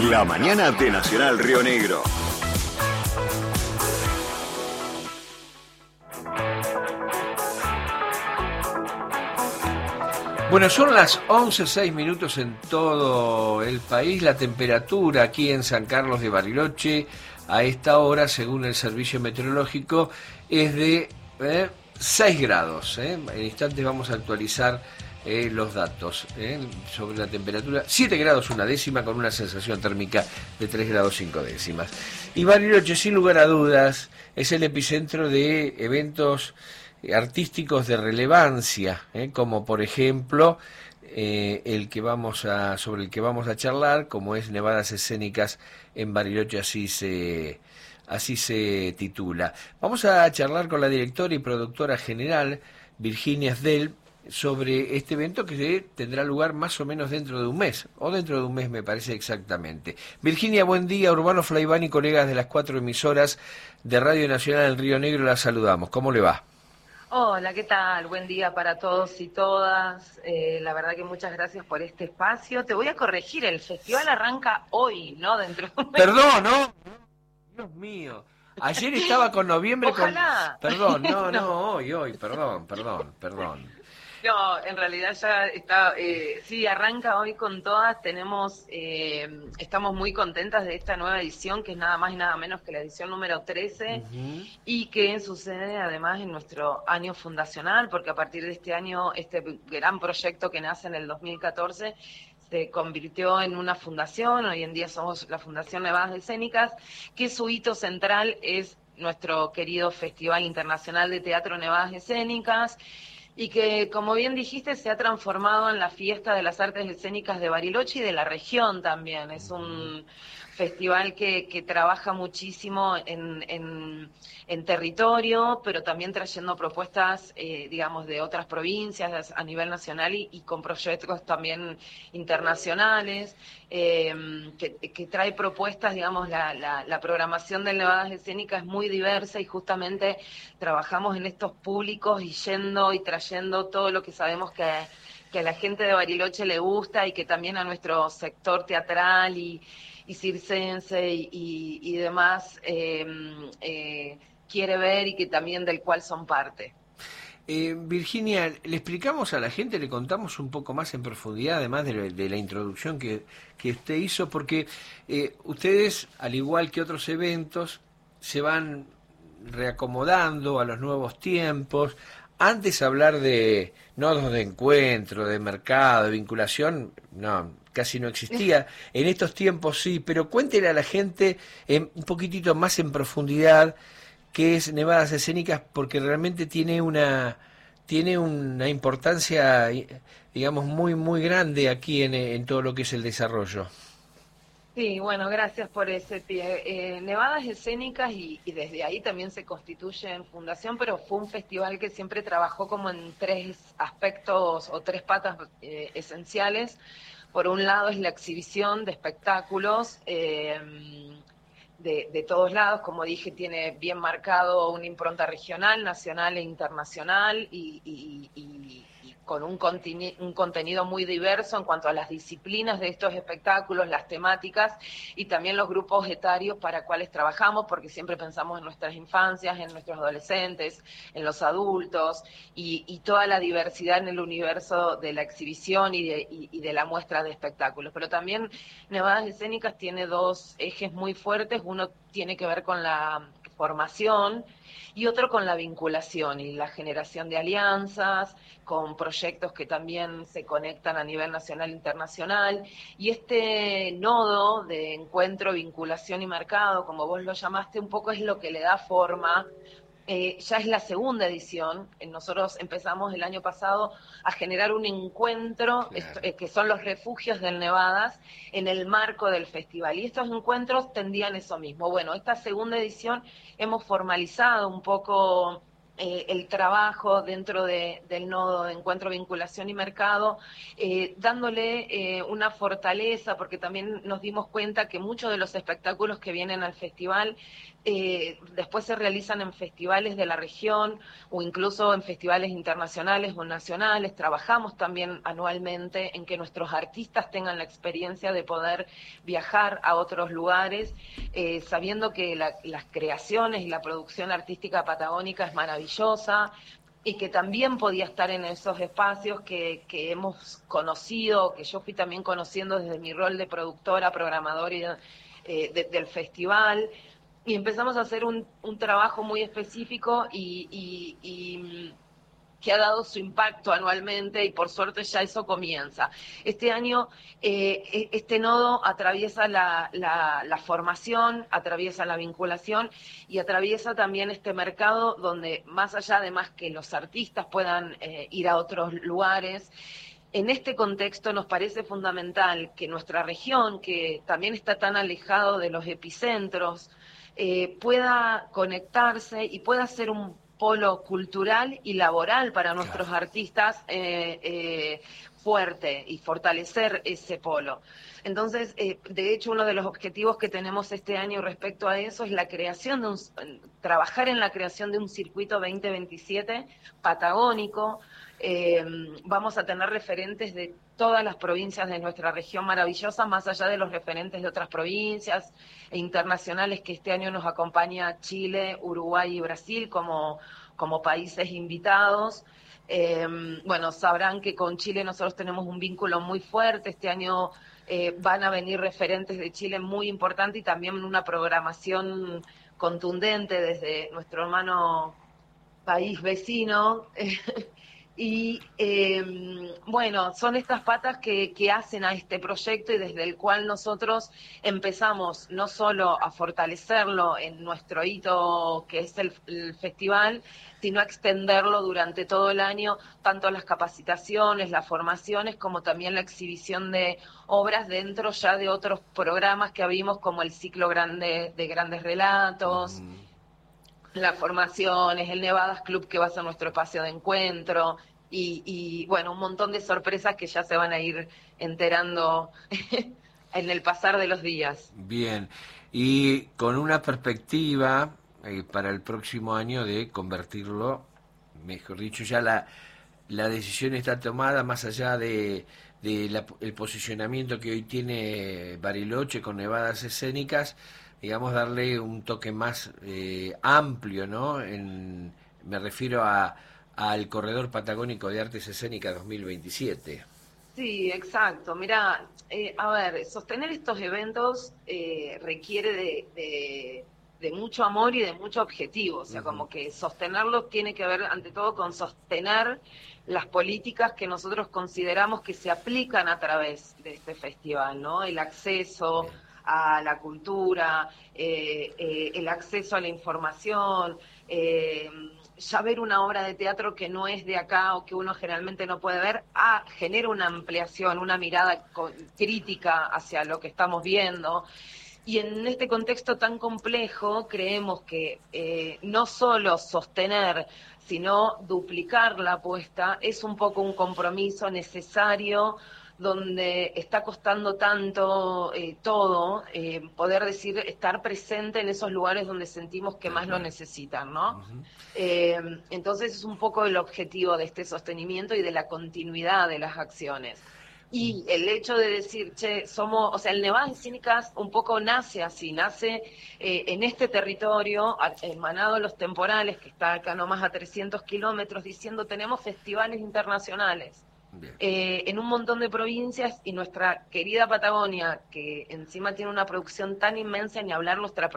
La mañana de Nacional Río Negro. Bueno, son las 11:06 en todo el país. La temperatura aquí en San Carlos de Bariloche a esta hora, según el servicio meteorológico, es de 6 grados. En instantes vamos a actualizar los datos sobre la temperatura. 7 grados una décima con una sensación térmica de 3 grados 5 décimas. Y Bariloche, sin lugar a dudas, es el epicentro de eventos artísticos de relevancia, como por ejemplo sobre el que vamos a charlar, como es Nevadas Escénicas en Bariloche, así se titula. Vamos a charlar con la directora y productora general Virginia Sdel sobre este evento que tendrá lugar más o menos dentro de un mes, o dentro de un mes me parece exactamente. Virginia, buen día. Urbano Flaiván y colegas de las 4 emisoras de Radio Nacional del Río Negro, la saludamos. ¿Cómo le va? Hola, ¿qué tal? Buen día para todos y todas. La verdad que muchas gracias por este espacio. Te voy a corregir, el festival arranca hoy, ¿no? Dentro de un mes. Perdón, ¿no? Dios mío. Ayer estaba con noviembre. Ojalá. Perdón, no, hoy, perdón. No, en realidad ya está, sí, arranca hoy con todas. Estamos muy contentas de esta nueva edición, que es nada más y nada menos que la edición número 13, y que sucede además en nuestro año fundacional, porque a partir de este año, este gran proyecto que nace en el 2014, se convirtió en una fundación. Hoy en día somos la Fundación Nevadas Escénicas, que su hito central es nuestro querido Festival Internacional de Teatro Nevadas Escénicas, y que, como bien dijiste, se ha transformado en la fiesta de las artes escénicas de Bariloche y de la región también. Es un festival que trabaja muchísimo en territorio, pero también trayendo propuestas, digamos, de otras provincias a nivel nacional y con proyectos también internacionales, que trae propuestas, digamos, la programación de Nevadas Escénicas es muy diversa y justamente trabajamos en estos públicos y yendo y trayendo todo lo que sabemos que a la gente de Bariloche le gusta y que también a nuestro sector teatral y circense y demás quiere ver y que también del cual son parte. Virginia, le explicamos a la gente, le contamos un poco más en profundidad, además de la introducción que usted hizo, porque ustedes, al igual que otros eventos, se van reacomodando a los nuevos tiempos. Antes hablar de nodos de encuentro, de mercado, de vinculación, no, casi no existía. En estos tiempos sí, pero cuéntele a la gente un poquitito más en profundidad qué es Nevadas Escénicas, porque realmente tiene una importancia, digamos, muy, muy grande aquí en todo lo que es el desarrollo. Sí, bueno, gracias por ese pie. Nevadas Escénicas, y desde ahí también se constituye en fundación, pero fue un festival que siempre trabajó como en 3 aspectos o 3 patas esenciales. Por un lado es la exhibición de espectáculos de todos lados. Como dije, tiene bien marcado una impronta regional, nacional e internacional y con un contenido muy diverso en cuanto a las disciplinas de estos espectáculos, las temáticas y también los grupos etarios para cuales trabajamos, porque siempre pensamos en nuestras infancias, en nuestros adolescentes, en los adultos y toda la diversidad en el universo de la exhibición y de la muestra de espectáculos. Pero también Nevadas Escénicas tiene 2 ejes muy fuertes. Uno tiene que ver con la formación y otro con la vinculación y la generación de alianzas, con proyectos que también se conectan a nivel nacional e internacional. Y este nodo de encuentro, vinculación y mercado, como vos lo llamaste, un poco es lo que le da forma. Ya es la segunda edición. Nosotros empezamos el año pasado a generar un encuentro, Claro. que son los refugios del Nevadas, en el marco del festival. Y estos encuentros tendían eso mismo. Bueno, esta segunda edición hemos formalizado un poco el trabajo dentro del nodo de encuentro, vinculación y mercado, dándole una fortaleza, porque también nos dimos cuenta que muchos de los espectáculos que vienen al festival después se realizan en festivales de la región o incluso en festivales internacionales o nacionales. Trabajamos también anualmente en que nuestros artistas tengan la experiencia de poder viajar a otros lugares, sabiendo que las creaciones y la producción artística patagónica es maravillosa, y que también podía estar en esos espacios que hemos conocido, que yo fui también conociendo desde mi rol de productora, programadora del festival. Y empezamos a hacer un trabajo muy específico y que ha dado su impacto anualmente, y por suerte ya eso comienza. Este año este nodo atraviesa la formación, atraviesa la vinculación y atraviesa también este mercado donde, más allá de más que los artistas puedan ir a otros lugares, en este contexto nos parece fundamental que nuestra región, que también está tan alejado de los epicentros, pueda conectarse y pueda ser un polo cultural y laboral para nuestros artistas fuerte, y fortalecer ese polo. Entonces, de hecho, uno de los objetivos que tenemos este año respecto a eso es la creación trabajar en la creación de un circuito 2027 patagónico. Vamos a tener referentes de todas las provincias de nuestra región maravillosa, más allá de los referentes de otras provincias e internacionales, que este año nos acompaña Chile, Uruguay y Brasil como países invitados. Bueno, sabrán que con Chile nosotros tenemos un vínculo muy fuerte. Este año van a venir referentes de Chile muy importantes, y también una programación contundente desde nuestro hermano país vecino. Y bueno, son estas patas que hacen a este proyecto, y desde el cual nosotros empezamos no solo a fortalecerlo en nuestro hito que es el festival, sino a extenderlo durante todo el año, tanto las capacitaciones, las formaciones, como también la exhibición de obras dentro ya de otros programas que abrimos, como el ciclo grande de grandes relatos, las formaciones, el Nevadas Club, que va a ser nuestro espacio de encuentro, y bueno, un montón de sorpresas que ya se van a ir enterando en el pasar de los días. Bien, y con una perspectiva para el próximo año de convertirlo, mejor dicho, ya la decisión está tomada, más allá de el posicionamiento que hoy tiene Bariloche con Nevadas Escénicas, digamos, darle un toque más amplio, ¿no? Me refiero al Corredor Patagónico de Artes Escénicas 2027. Sí, exacto. Mira, a ver, sostener estos eventos requiere de mucho amor y de mucho objetivo. O sea, como que sostenerlos tiene que ver ante todo con sostener las políticas que nosotros consideramos que se aplican a través de este festival, ¿no? El acceso a la cultura, el acceso a la información, ya ver una obra de teatro que no es de acá o que uno generalmente no puede ver, genera una ampliación, una mirada crítica hacia lo que estamos viendo. Y en este contexto tan complejo creemos que no solo sostener, sino duplicar la apuesta es un poco un compromiso necesario, donde está costando tanto todo, poder decir, estar presente en esos lugares donde sentimos que más lo necesitan, ¿no? Entonces es un poco el objetivo de este sostenimiento y de la continuidad de las acciones. Y el hecho de decir, o sea, el Nevadas Escénicas un poco nace así, nace en este territorio, hermanado Los Temporales, que está acá nomás a 300 kilómetros, diciendo, tenemos festivales internacionales. En un montón de provincias, y nuestra querida Patagonia, que encima tiene una producción tan inmensa, ni hablar nuestra